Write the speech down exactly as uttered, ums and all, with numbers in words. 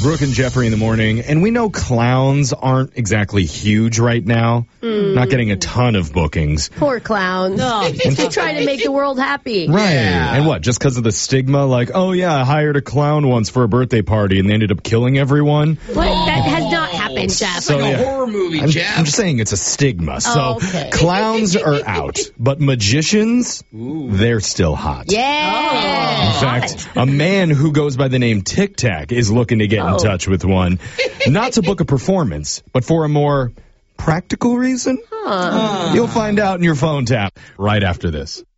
Brooke and Jeffrey in the morning, and we know clowns aren't exactly huge right now. Mm. Not getting a ton of bookings. Poor clowns. Oh, they're trying to make the world happy. Right. Yeah. And what, just because of the stigma? Like, oh yeah, I hired a clown once for a birthday party, and they ended up killing everyone? What? That has not happened, Jeff. It's like So, a yeah. horror movie, I'm, Jeff. I'm just saying it's a stigma. So Oh, okay. clowns are out, but magicians, Ooh. they're still hot. Yeah. In fact, a man who goes by the name Tic Tac is looking to get in Oh. touch with one. Not to book a performance, but for a more practical reason. Huh. You'll find out in your phone tap right after this.